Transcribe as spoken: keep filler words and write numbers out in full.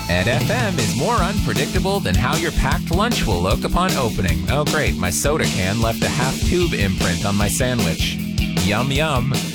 Ed F M is more unpredictable than how your packed lunch will look upon opening. Oh, great, my soda can left a half-tube imprint on my sandwich. Yum, yum.